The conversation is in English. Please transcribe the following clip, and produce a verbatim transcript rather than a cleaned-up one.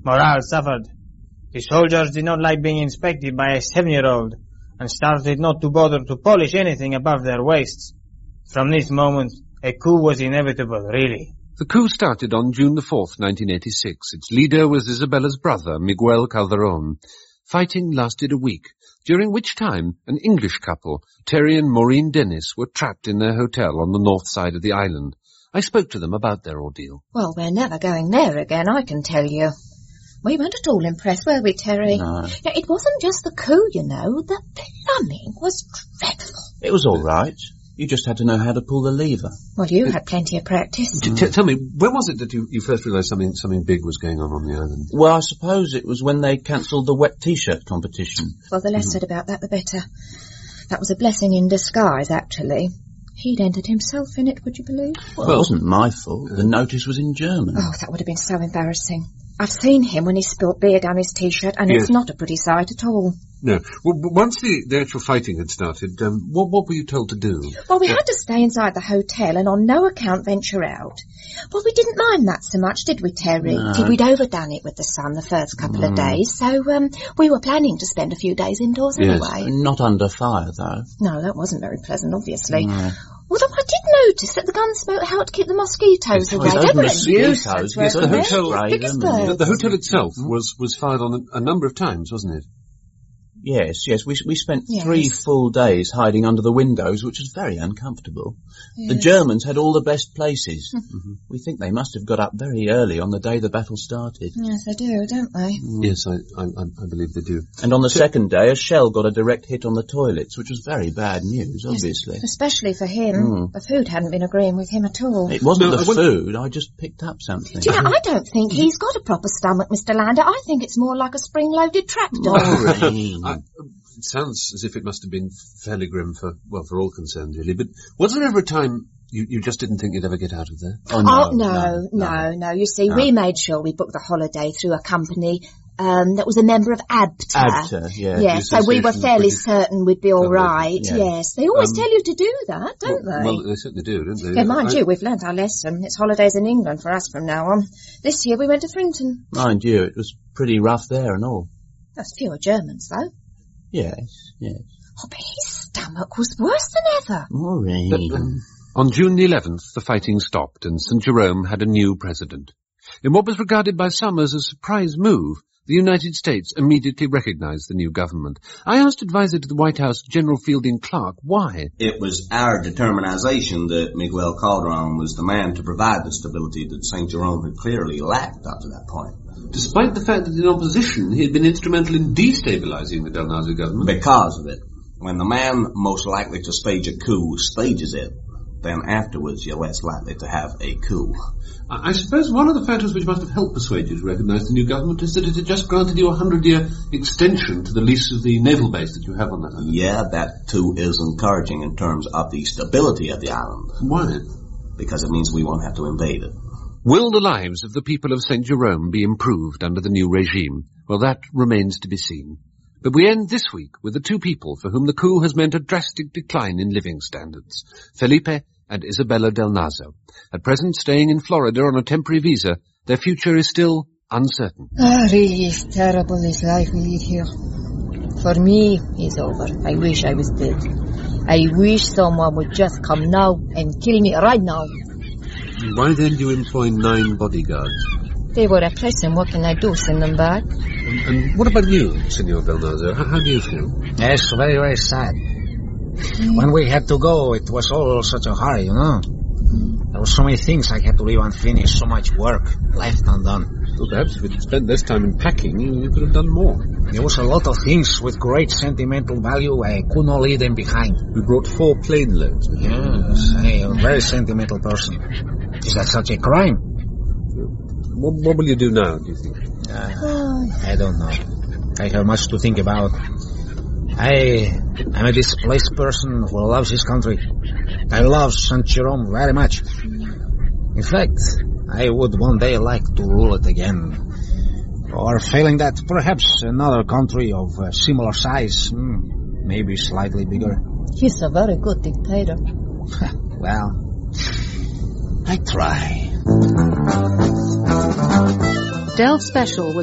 Morale suffered. The soldiers did not like being inspected by a seven-year-old and started not to bother to polish anything above their waists. From this moment, a coup was inevitable, really. The coup started on June the fourth, nineteen eighty-six. Its leader was Isabella's brother, Miguel Calderón. Fighting lasted a week, during which time an English couple, Terry and Maureen Dennis, were trapped in their hotel on the north side of the island. I spoke to them about their ordeal. Well, we're never going there again, I can tell you. We weren't at all impressed, were we, Terry? No. Now, it wasn't just the coup, you know. The plumbing was dreadful. It was all right. You just had to know how to pull the lever. Well, you had plenty of practice. T- t- tell me, when was it that you, you first realised something something big was going on on the island? Well, I suppose it was when they cancelled the wet T-shirt competition. Well, the less said about that, the better. That was a blessing in disguise, actually. He'd entered himself in it, would you believe? Well, well, it wasn't my fault. The notice was in German. Oh, that would have been so embarrassing. I've seen him when he spilt beer down his T-shirt, and Yes. it's not a pretty sight at all. No. Well, b- once the, the actual fighting had started, um, what, what were you told to do? Well, we had to stay inside the hotel and on no account venture out. Well, we didn't mind that so much, did we, Terry? No. We'd overdone it with the sun the first couple of days, so um, we were planning to spend a few days indoors Yes. anyway. Not under fire, though. No, that wasn't very pleasant, obviously. No. Although I did notice that the gun smoke helped keep the mosquitoes Yes, away. those They were a mosquitoes, nuisance, yes, weren't the they? hotel- As big as birds. The, the hotel itself was, was fired on a, a number of times, wasn't it? Yes, yes. We we spent Yes. three full days hiding under the windows, which was very uncomfortable. The Yes. Germans had all the best places. mm-hmm. We think they must have got up very early on the day the battle started. Yes, they do, don't they? Yes, I, I, I believe they do. And on the second day, a shell got a direct hit on the toilets, which was very bad news, obviously. Especially for him. Mm. The food hadn't been agreeing with him at all. It wasn't No, the I wouldn't- food. I just picked up something. Do you know, I don't think he's got a proper stomach, Mister Lander. I think it's more like a spring-loaded tractor. Maureen. I, it sounds as if it must have been fairly grim for, well, for all concerned, really. But was there ever a time you, you just didn't think you'd ever get out of there? Oh, Oh, no, no, no, no. You see, No. we made sure we booked the holiday through a company um, that was a member of ABTA. ABTA, yeah. Yes, the so we were Association of fairly British certain we'd be all Companies, right. yeah. Yes, they always Um, tell you to do that, don't well, they? well, they certainly do, don't they? yeah, mind I- you, we've learnt our lesson. It's holidays in England for us from now on. This year we went to Frinton. Mind you, it was pretty rough there and all. That's fewer Germans, though. Yes, yes. Oh, but his stomach was worse than ever. Maureen. On June the eleventh, the fighting stopped and Saint Jerome had a new president. In what was regarded by some as a surprise move, the United States immediately recognized the new government. I asked advisor to the White House, General Fielding Clark, why. It was our determination that Miguel Calderón was the man to provide the stability that Saint Jerome had clearly lacked up to that point. Despite the fact that in opposition he had been instrumental in destabilizing the Del Nazi government. Because of it. When the man most likely to stage a coup stages it, then afterwards you're less likely to have a coup. I I suppose one of the factors which must have helped persuade you to recognize the new government is that it had just granted you a hundred-year extension to the lease of the naval base that you have on that island. Yeah, that too is encouraging in terms of the stability of the island. Why? Because it means we won't have to invade it. Will the lives of the people of Saint Jerome be improved under the new regime? Well, that remains to be seen. But we end this week with the two people for whom the coup has meant a drastic decline in living standards, Felipe and Isabella Del Nazo. At present staying in Florida on a temporary visa, their future is still uncertain. Ah, really, it's terrible, this life we lead here. For me, it's over. I wish I was dead. I wish someone would just come now and kill me right now. Why then do you employ nine bodyguards? They were oppressing. What can I do? Send them back? And, and what about you, Senor Del Nazo? How, how do you feel? Yes, very, very sad. When we had to go, it was all such a hurry, you know. There were so many things I had to leave unfinished, so much work left undone. Well, perhaps if you'd spent less time in packing, you, you could have done more. There was a lot of things with great sentimental value. I could not leave them behind. We brought four plane loads with you. Yes, I am a very sentimental person. Is that such a crime? What, what will you do now, do you think? Uh, I don't know. I have much to think about. I am a displaced person who loves his country. I love Saint Jerome very much. In fact, I would one day like to rule it again. Or failing that, perhaps another country of uh, similar size, hmm, maybe slightly bigger. He's a very good dictator. Well, I try. Delve Special